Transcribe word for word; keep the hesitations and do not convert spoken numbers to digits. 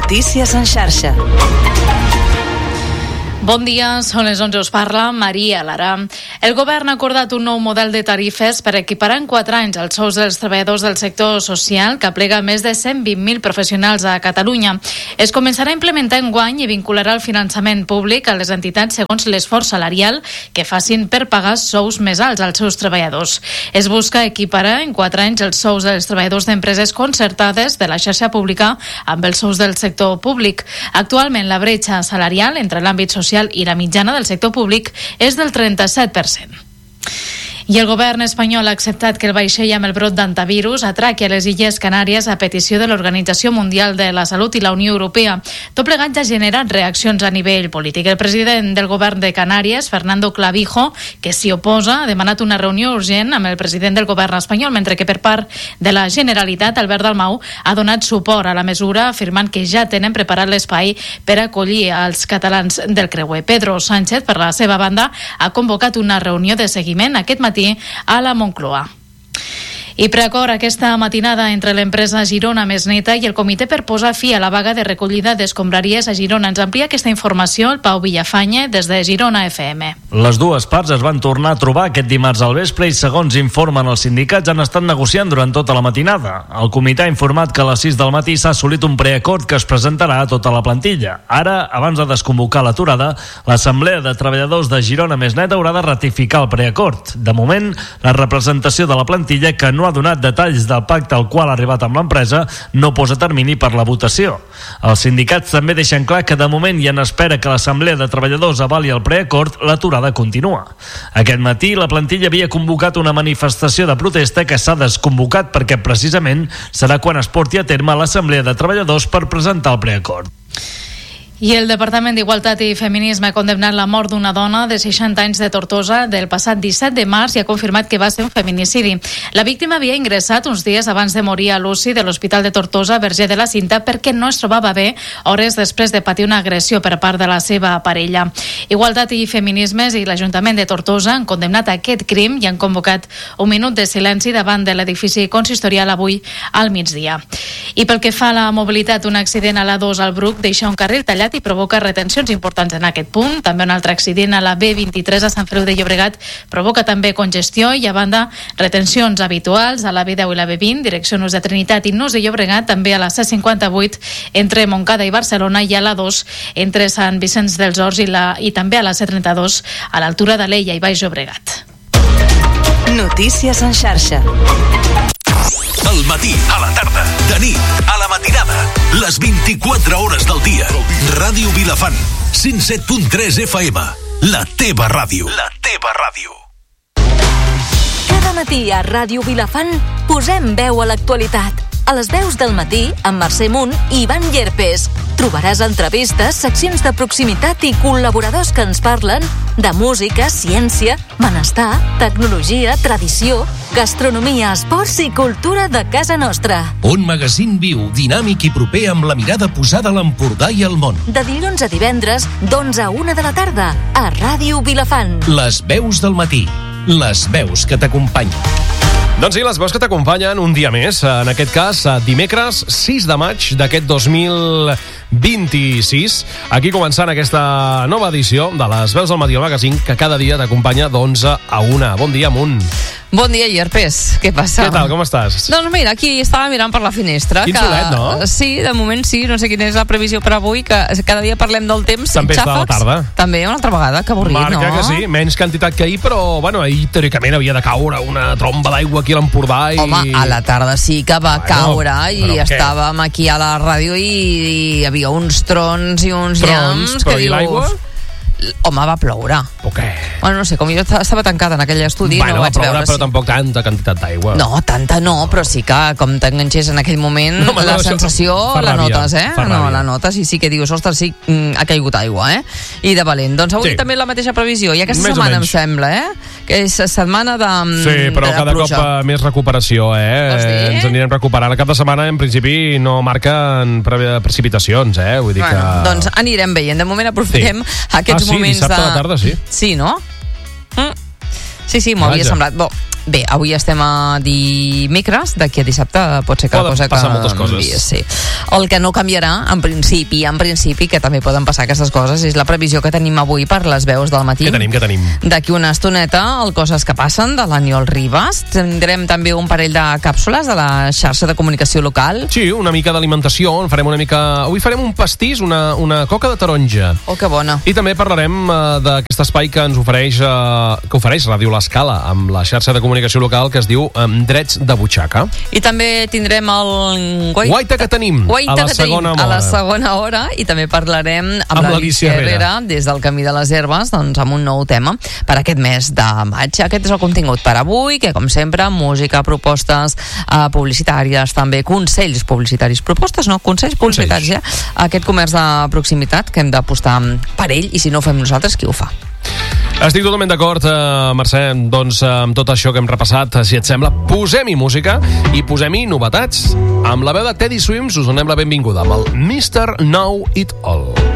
Notícies en xarxa. Bon dia, són les onze, us parla Maria Lara. El govern ha acordat un nou model de tarifes per equiparar en quatre anys els sous dels treballadors del sector social, que aplega més de cent vint mil professionals a Catalunya. Es començarà a implementar enguany i vincularà el finançament públic a les entitats segons l'esforç salarial que facin per pagar sous més alts als seus treballadors. Es busca equiparar en quatre anys els sous dels treballadors d'empreses concertades de la xarxa pública amb els sous del sector públic. Actualment, la bretxa salarial entre l'àmbit social i la mitjana del sector públic és del trenta-set per cent. I el govern espanyol ha acceptat que el vaixell amb el brot d'antivirus atraqui a les Illes Canàries a petició de l'Organització Mundial de la Salut i la Unió Europea. Tot plegat ja ha generat reaccions a nivell polític. El president del govern de Canàries, Fernando Clavijo, que s'hi oposa, ha demanat una reunió urgent amb el president del govern espanyol, mentre que per part de la Generalitat, Albert Dalmau, ha donat suport a la mesura, afirmant que ja tenen preparat l'espai per acollir els catalans del creuer. Pedro Sánchez, per la seva banda, ha convocat una reunió de seguiment aquest matí a la Moncloa. I preacord aquesta matinada entre l'empresa Girona Més Neta i el comitè per posar fi a la vaga de recollida d'escombraries a Girona. Ens amplia aquesta informació el Pau Villafanya des de Girona F M. Les dues parts es van tornar a trobar aquest dimarts al vespre i, segons informen els sindicats, han estat negociant durant tota la matinada. El comitè ha informat que a les sis del matí s'ha assolit un preacord que es presentarà a tota la plantilla. Ara, abans de desconvocar l'aturada, l'Assemblea de Treballadors de Girona Més Neta haurà de ratificar el preacord. De moment, la representació de la plantilla, que no ha donat detalls del pacte al qual ha arribat amb l'empresa, no posa termini per la votació. Els sindicats també deixen clar que de moment i en espera que l'Assemblea de Treballadors avali el preacord, l'aturada continua. Aquest matí la plantilla havia convocat una manifestació de protesta que s'ha desconvocat perquè precisament serà quan es porti a terme l'Assemblea de Treballadors per presentar el preacord. I el Departament d'Igualtat i Feminisme ha condemnat la mort d'una dona de seixanta anys de Tortosa del passat disset de març i ha confirmat que va ser un feminicidi. La víctima havia ingressat uns dies abans de morir a l'U C I de l'Hospital de Tortosa, Verger de la Cinta, perquè no es trobava bé hores després de patir una agressió per part de la seva parella. Igualtat i Feminismes i l'Ajuntament de Tortosa han condemnat aquest crim i han convocat un minut de silenci davant de l'edifici consistorial avui al migdia. I pel que fa a la mobilitat, un accident a l'A dos al Bruc deixa un carril tallat i provoca retencions importants en aquest punt. També un altre accident a la B vint-i-tres a Sant Feliu de Llobregat provoca també congestió i, a banda, retencions habituals a la B deu i la B vint, direcció Nus de Trinitat i Nus de Llobregat, també a la C cinquanta-vuit entre Montcada i Barcelona i a la dos entre Sant Vicenç dels Horts i, la, i també a la C trenta-dos a l'altura de l'Ella i Baix Llobregat. Notícies en xarxa. Al matí, a la tarda, de nit, a la matinada, les vint-i-quatre hores del dia. Ràdio Vilafant, cent set punt tres F M, la teva ràdio. La teva ràdio. Cada matí a Ràdio Vilafant posem veu a l'actualitat. A les deu del matí, amb Mercè Munt i Ivan Llerpes. Trobaràs entrevistes, seccions de proximitat i col·laboradors que ens parlen de música, ciència, benestar, tecnologia, tradició, gastronomia, esports i cultura de casa nostra. Un magazín viu, dinàmic i proper amb la mirada posada a l'Empordà i al món. De dilluns a divendres, d'onze a una de la tarda, a Ràdio Vilafant. Les veus del matí, les veus que t'acompanyen. Doncs sí, les veus que t'acompanyen un dia més, en aquest cas dimecres sis de maig d'aquest dos mil vint-i-sis, aquí començant aquesta nova edició de les veus del matí al magazín, que cada dia t'acompanya d'onze a una. Bon dia, Munt. Bon dia, Llerpes. Què passa? Què tal, com estàs? Doncs mira, aquí estava mirant per la finestra. Quin que, solet, no? Sí, de moment sí, no sé quina és la previsió per avui, que cada dia parlem del temps. Tempesta a la tarda. També, una altra vegada, que avorrit, Marca no? Marca que sí, menys quantitat que ahir, però, bueno, ahir teòricament havia de caure una tromba d'aigua aquí a l'Empordà i... Home, a la tarda sí que va bueno, caure i estàvem aquí a la ràdio i, i hi havia uns trons i uns trons, llamps però que i dius... l'aigua? Home, va ploure. O què? Bueno, no sé, com jo estava tancada en aquell estudi, bueno, no vaig ploure, veure però si... tampoc tanta quantitat d'aigua. No, tanta no, però sí que com t'enganxés en aquell moment, no, la no, sensació la ràbia, notes, eh? No, la notes i sí que dius, ostres, sí, ha caigut aigua, eh? I de valent. Doncs avui sí. També la mateixa previsió, i aquesta més setmana em sembla, eh? Que és setmana de Sí, però de cada pluja. cop més recuperació, eh? Ens anirem recuperant. El cap de setmana, en principi, no marquen pre precipitacions, eh? Vull dir bueno, que... Doncs anirem veient. De moment aprofitem sí. aquests ah, sí, moments de... dissabte a la tarda, sí. Sí, no? Mm. Sí, sí, m'ho havia semblat. Bo, bé, avui estem a dimecres, d'aquí a dissabte pot ser que Poden cosa que passar moltes coses. canviï, sí. El que no canviarà, en principi, en principi, que també poden passar aquestes coses, és la previsió que tenim avui per les veus del matí. Què tenim, què tenim? D'aquí una estoneta, el Coses que passen, de l'Aniol Ribas. Tindrem també un parell de càpsules de la xarxa de comunicació local. Sí, una mica d'alimentació, en farem una mica... Avui farem un pastís, una, una coca de taronja. Oh, que bona. I també parlarem uh, d'aquest espai que ens ofereix, uh, que ofereix Ràdio L'Escala, amb la xarxa de comunicació local que es diu um, Drets de Butxaca. I també tindrem el... Guaita, Guaita que tenim, Guaita a la que tenim, segona hora. A la segona hora, i també parlarem amb, Amb l'Alicia l'Alícia Herrera, des del Camí de les Herbes, doncs amb un nou tema per aquest mes de maig. Aquest és el contingut per avui, que com sempre, música, propostes uh, publicitàries, també consells publicitaris. Propostes, no? Consells publicitaris, ja. Aquest comerç de proximitat que hem d'apostar per ell, i si no ho fem nosaltres, qui ho fa? Estic totalment d'acord, eh, Mercè, doncs amb tot això que hem repassat, si et sembla, posem-hi música i posem-hi novetats. Amb la veu de Teddy Swims us donem la benvinguda amb el mister Know It All.